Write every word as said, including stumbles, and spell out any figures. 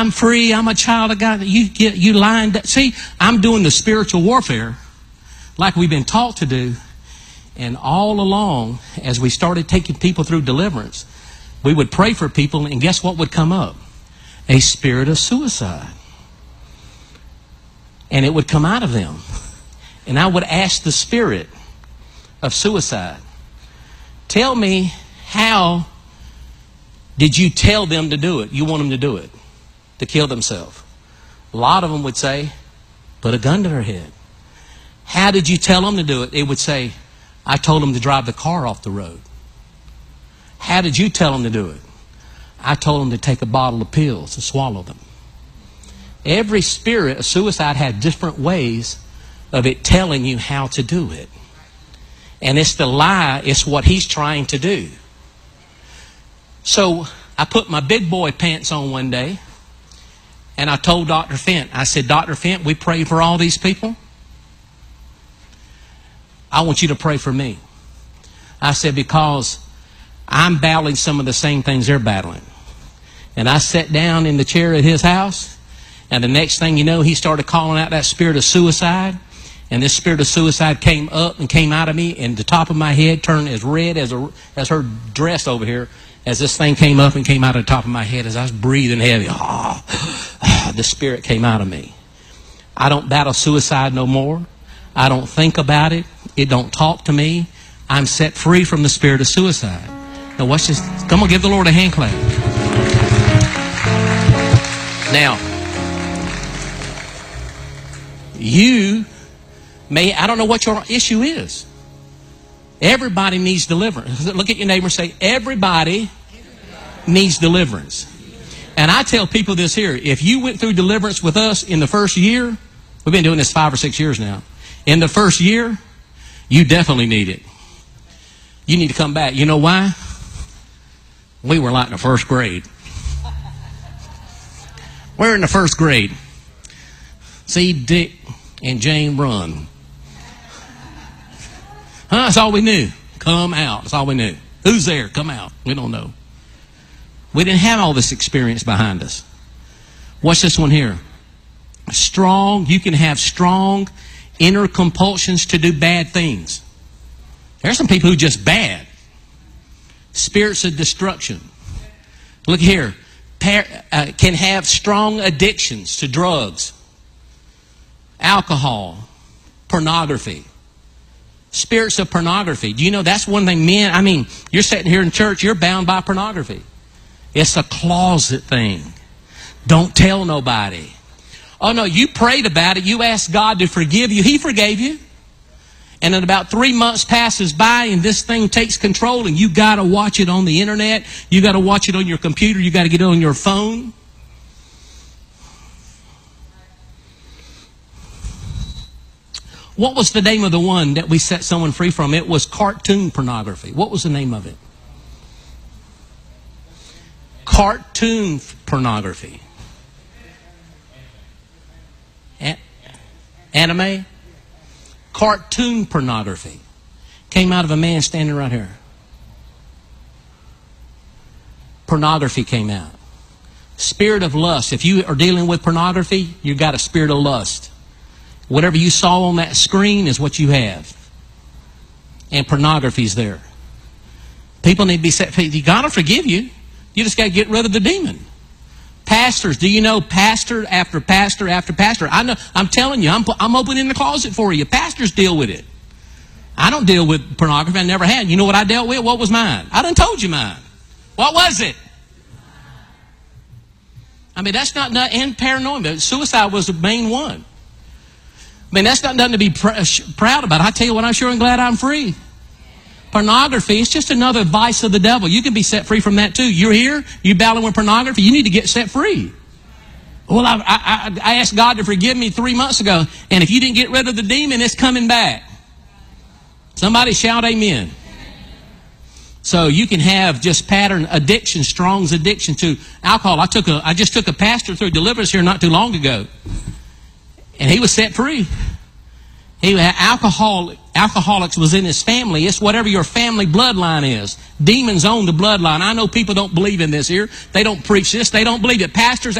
I'm free. I'm a child of God. You get you lined up. See, I'm doing the spiritual warfare like we've been taught to do. And all along, as we started taking people through deliverance, we would pray for people, and guess what would come up? A spirit of suicide. And it would come out of them. And I would ask the spirit of suicide, tell me, how did you tell them to do it? You want them to do it, to kill themselves. A lot of them would say, put a gun to their head. How did you tell them to do it? It would say, I told them to drive the car off the road. How did you tell them to do it? I told them to take a bottle of pills and swallow them. Every spirit of suicide had different ways of it telling you how to do it. And it's the lie, it's what he's trying to do. So I put my big boy pants on one day, and I told Doctor Fent, I said, Doctor Fent, we pray for all these people. I want you to pray for me. I said, because I'm battling some of the same things they're battling. And I sat down in the chair at his house, and the next thing you know, he started calling out that spirit of suicide. And this spirit of suicide came up and came out of me, and the top of my head turned as red as, a, as her dress over here, as this thing came up and came out of the top of my head as I was breathing heavy. Oh, oh, the spirit came out of me. I don't battle suicide no more. I don't think about it. It don't talk to me. I'm set free from the spirit of suicide. Now watch this. Come on, give the Lord a hand clap. Now, you may, I don't know what your issue is. Everybody needs deliverance. Look at your neighbor and say, everybody needs deliverance. And I tell people this here. If you went through deliverance with us in the first year, we've been doing this five or six years now. In the first year, you definitely need it. You need to come back. You know why? We were like in the first grade. We're in the first grade. See Dick and Jane run. Huh? That's all we knew. Come out. That's all we knew. Who's there? Come out. We don't know. We didn't have all this experience behind us. Watch this one here. Strong. You can have strong inner compulsions to do bad things. There's some people who are just bad. Spirits of destruction. Look here. Par- uh, can have strong addictions to drugs, alcohol, pornography. Spirits of pornography. Do you know that's one thing men, I mean, you're sitting here in church, you're bound by pornography. It's a closet thing. Don't tell nobody. Oh no, you prayed about it. You asked God to forgive you. He forgave you. And then about three months passes by and this thing takes control, and you got to watch it on the internet. You got to watch it on your computer. You got to get it on your phone. What was the name of the one that we set someone free from? It was cartoon pornography. What was the name of it? Cartoon pornography. A- anime? Cartoon pornography. Came out of a man standing right here. Pornography came out. Spirit of lust. If you are dealing with pornography, you've got a spirit of lust. Whatever you saw on that screen is what you have. And pornography's there. People need to be set free. You got to forgive you. You just got to get rid of the demon. Pastors, do you know pastor after pastor after pastor? I know. I'm telling you, I'm, I'm opening the closet for you. Pastors deal with it. I don't deal with pornography. I never had. You know what I dealt with? What was mine? I done told you mine. What was it? I mean, that's not, not and paranoia. Suicide was the main one. I mean, that's not nothing to be pr- proud about. I tell you what, I'm sure and glad I'm free. Pornography is just another vice of the devil. You can be set free from that too. You're here, you battling with pornography, you need to get set free. Well, I, I, I asked God to forgive me three months ago, and if you didn't get rid of the demon, it's coming back. Somebody shout amen. So you can have just pattern addiction, Strong's addiction to alcohol. I took a, I just took a pastor through deliverance here not too long ago, and he was set free. He had alcohol, alcoholics was in his family. It's whatever your family bloodline is. Demons own the bloodline. I know people don't believe in this here. They don't preach this. They don't believe it. Pastors